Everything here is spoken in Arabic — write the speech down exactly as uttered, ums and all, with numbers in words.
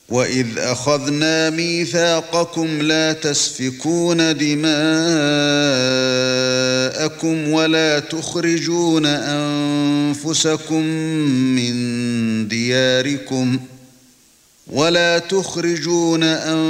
وَإِذْ أَخَذْنَا مِيثَاقَكُمْ لَا تَسْفِكُونَ دِمَاءَكُمْ وَلَا تُخْرِجُونَ أَنفُسَكُم مِّن دِيَارِكُمْ وَلَا تُخْرِجُونَ